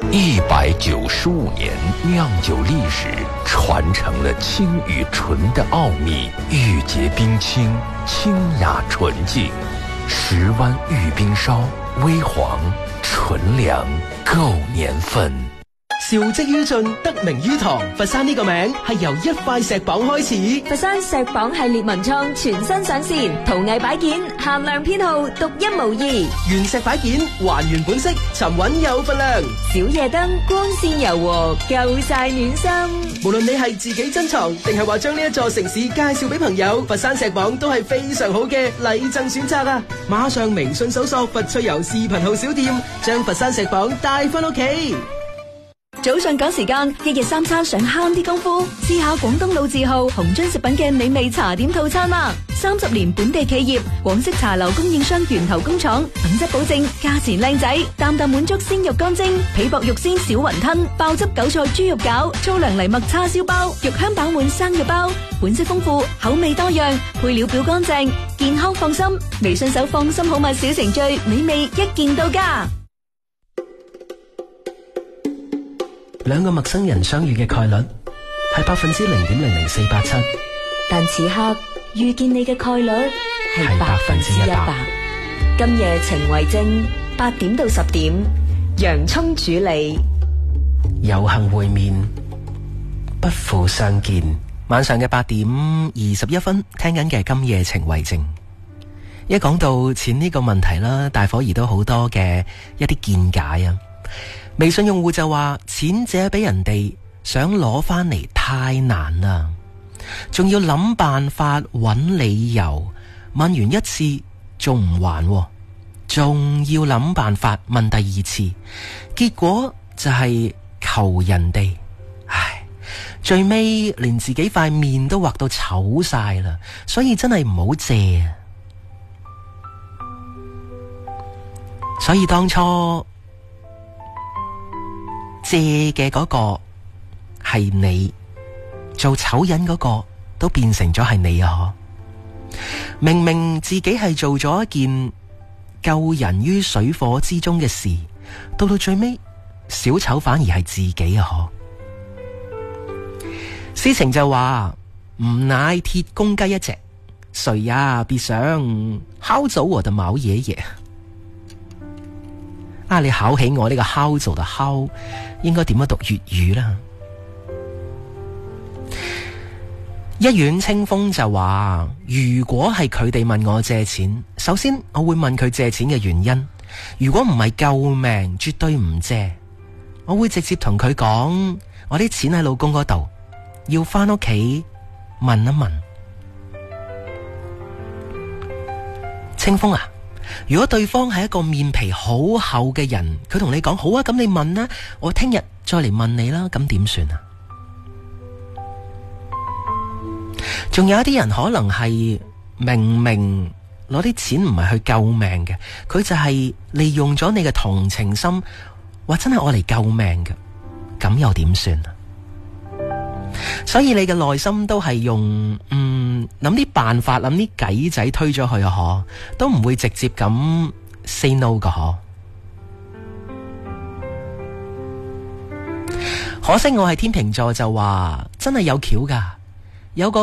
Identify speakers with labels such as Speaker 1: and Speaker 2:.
Speaker 1: 195年酿酒历史，传承了清与纯的奥秘，玉洁冰清，清雅纯净。10湾玉冰烧，微黄纯良，够年份。
Speaker 2: 兆績於盡，得名於堂。佛山呢個名係由一塊石榜開始。
Speaker 3: 佛山石榜系列文創全新上線，陶藝擺件限量編號，獨一無二。
Speaker 2: 原石擺件還原本色，沉穩有分量。
Speaker 3: 小夜燈光線柔和，夠晒暖心。
Speaker 2: 無論你係自己珍藏，定係話將呢一座城市介紹俾朋友，佛山石榜都係非常好嘅禮贈選擇啊！馬上微信搜索佛趣遊視頻號小店，將佛山石榜帶翻屋企。
Speaker 3: 早上趕時間，一日三餐想慳啲功夫，試下廣東老字號紅津食品嘅美味茶點套餐啦。30年本地企業，廣式茶樓供應商源頭工廠，品質保證，價錢靚仔，啖啖滿足鮮肉乾蒸，皮薄肉鮮小雲吞，爆汁韭菜豬肉餃，粗糧藜麥叉燒包，肉香飽滿生肉包，款式豐富，口味多樣，配料表乾淨，健康放心。微信搜放心好物小程序，美味一鍵到家。
Speaker 2: 兩個陌生人相遇嘅概率係0.00487%，
Speaker 3: 但此刻遇見你嘅概率係100%。今夜情為證，8點到10點，洋蔥主理，
Speaker 2: 有幸會面，不負相見。晚上嘅8點21分，聽緊嘅今夜情為證。一講到錢呢個問題啦，大伙兒都好多嘅一啲見解啊。微信用戶就話錢借俾人哋，想攞翻嚟太難啦，仲要諗辦法揾理由，問完一次仲唔還，仲要諗辦法問第二次，結果就係求人哋，唉，最尾連自己塊面都畫到醜晒啦，所以真係唔好借啊！所以當初借嘅嗰個係你，做醜人嗰個都變成咗係你啊！明明自己係做咗一件救人於水火之中嘅事，到最尾小丑反而係自己啊！詩情就話唔乃鐵公雞一隻，誰也別想敲走我的毛爺爺。啊！你考起我呢個敲做的敲，應該點樣讀粵語啦？一遠清風就話，如果係佢哋問我借錢，首先我會問佢借錢嘅原因。如果唔係救命，絕對唔借。我會直接同佢講，我啲錢喺老公嗰度，要翻屋企問一問。清風啊！如果對方係一個面皮好厚嘅人，佢同你講好啊，咁你問啦，我聽日再嚟問你啦，咁點算啊？仲有一啲人可能係明明攞啲錢唔係去救命嘅，佢就係利用咗你嘅同情心，話真係我嚟救命嘅，咁又點算啊？所以你嘅內心都係用諗啲辦法，諗啲計仔推咗去啊，都唔會直接咁 say no 噶。可惜我係天秤座就話真係有橋噶，有個